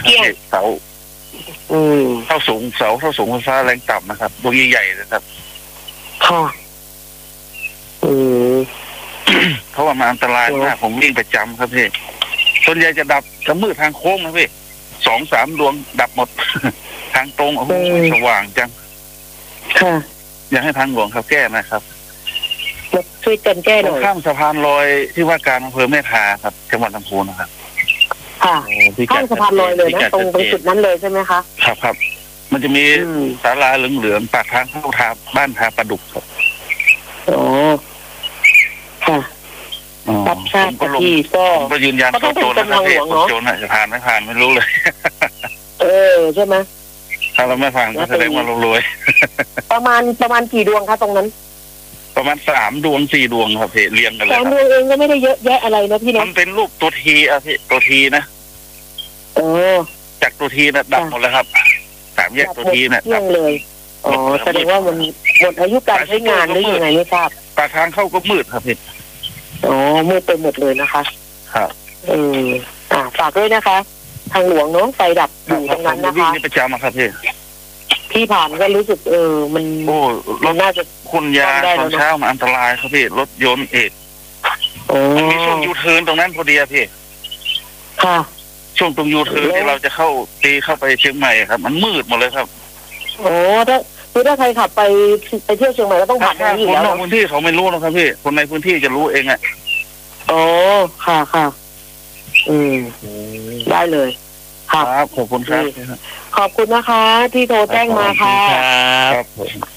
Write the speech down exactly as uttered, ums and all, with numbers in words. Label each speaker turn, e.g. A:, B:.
A: ครับเสา
B: อืม
A: เท่าสูงเสาเท่าสูงไฟฟ้าแรงต่ำนะครับดวงใหญ่ๆนะครับ
B: ค่ะอืม
A: เพราะว่ามันอันตรายมากผมวิ่งประจำครับพี่ส่วนใหญ่จะดับกระมืดทางโค้งนะพี่สองสามดวงดับหมด ทางตรงโอ้โหสว่างจัง
B: ค่ะ
A: อยากให้ทางหลวงเขาแก้นะครับ
B: ช่วยกันแก้หน่อย
A: ข้ามสะพานลอยที่ว่าการอำเภอแม่ทาครับจังหวัดลำพูนนะครับ
B: ค่ะข้ามสะพานลอยเลยนะตรงตรงจุดนั้นเลยใช่ไหมคะ
A: ครับครับมันจะมีศาลาเหลืองๆปากทางเข้าทางบ้านทาปลาดุกครับ
B: อ๋อค่ะรับทราบที่ก็
A: ก็ยืนยันตัวตนนะครับพี่โจรจะผ่านไม่ผ่านไม่รู้เลย
B: เออใช่ไหม
A: ถ้าเราไม่ผ่านก็แสดงว่าเรารวย
B: ประมาณประมาณกี่ดวงคะตรงนั้น
A: ประมาณสามดวงสี่ดวงครับพี่เรียงกันเลย
B: สามดวงเองก็ไม่ได้เยอะแยะอะไรนะพี่นะ
A: มันเป็นรูปตัวทีอะพี่ตัวทีนะ
B: โอ้
A: จากตัวทีนะดับหมดแล้วครับสามแยกตัวทีนะ
B: ดับเลยอ๋อแสดงว่ามันหมดอายุการใช้งานหรือยังไงไม่ทราบ
A: ปากทางเข้าก็มืดครับพี่
B: อ๋อมืดไปหมดเลยนะคะ
A: ครับ
B: เอออ่าฝากด้วยนะคะทางหลวงเนาะไฟดับอยู่ตรงนั้นนะคะ
A: วิ่งประจำครับพี่
B: ที่ผ่านก็รู้สึกเออมัน
A: โอ้รถน่าจะคุณยาตอนเช้ามันอันตรายครับพี่รถยนต์เอกมันมีช่วงยูเทิร์นตรงนั้นพอดีพี่
B: ค่ะ
A: ช่วงตรงยูเทิร์นที่เราจะเข้าตีเข้าไปเชียงใหม่ครับมันมืดหมดเลยครับ
B: โอ้ถ้าคือถ้าใครขับไปไปเที่ยวเชียงใหม่ก็ต้องผ่านทางนี้
A: แล้วคน
B: น
A: อกพื้นที่เขาไม่รู้นะครับพี่คนในพื้นที่จะรู้เองอ่ะ
B: โอ้ค่ะค่ะอืมได้เลย
A: ครับขอบคุณครับ
B: ขอบคุณนะคะที่โทรแจ้งมาค่ะ
A: ครับ